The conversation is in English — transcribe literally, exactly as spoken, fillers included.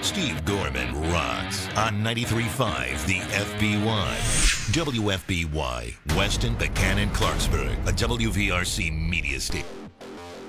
Steve Gorman rocks on ninety-three point five The F B Y. W F B Y, Weston, Buchanan, Clarksburg, a W V R C media station.